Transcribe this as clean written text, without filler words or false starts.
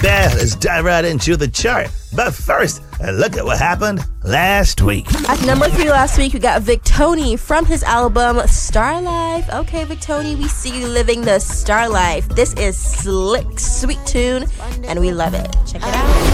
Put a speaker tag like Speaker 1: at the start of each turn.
Speaker 1: there, let's dive right into the chart. But first, look at what happened last week.
Speaker 2: At number 3 last week, we got Victony from his album Star Life. Okay, Victony, we see you living the star life. This is slick, sweet tune, and we love it. Check it out.